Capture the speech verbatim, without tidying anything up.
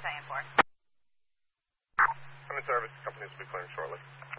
Cheyenne four. I'm in service. Companies will be clearing shortly.